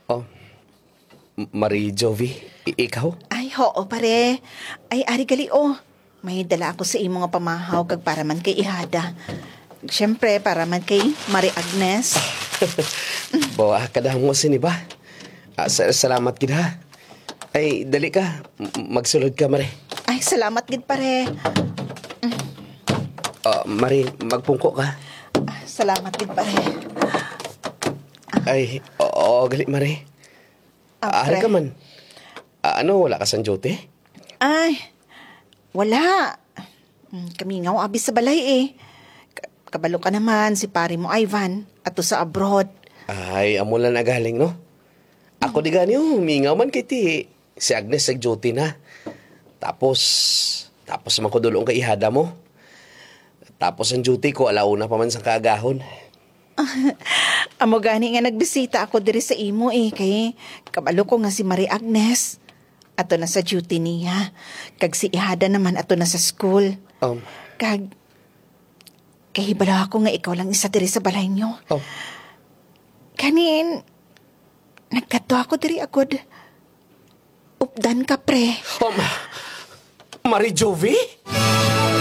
Oh, Marie Jovi, ikaw? Ay, hoo, pare. Ay, ari gali, oh. May dala ako sa imo nga pamahaw kag para man kay ihada. Siyempre, para man kay Marie Agnes. Bawa ka daw mo sini ba? Salamat gid ha. Ay, dali ka. Magsulod ka, Marie. Ay, salamat gid, pare. Marie, magpungko ka. Salamat gid, pare. Ay, oo, gali, Marie. Ari Pre. ka man. Wala ka sang duty? Ay, wala. Kami nga abis sa balay eh. Kabalo ka naman si pari mo Ivan ato sa abroad. Ay, amo lang nagaling, no? Ako di gani, humingaw man kay ti. Si Agnes sa duty na. Tapos man ko dulong kay ihada mo. Tapos ang duty ko, alauna pa man sa kaagahon. Amo gani nga nagbisita ako diri sa imo eh. Kay kabalo ko nga si Marie Agnes. Ato na sa duty niya. Kag si ihada naman ato na sa school. Kag kahibala ako nga ikaw lang isa diri sa balay nyo. Kanin, nagkato ako diri agod. Updan ka, pre. Marie Jovi?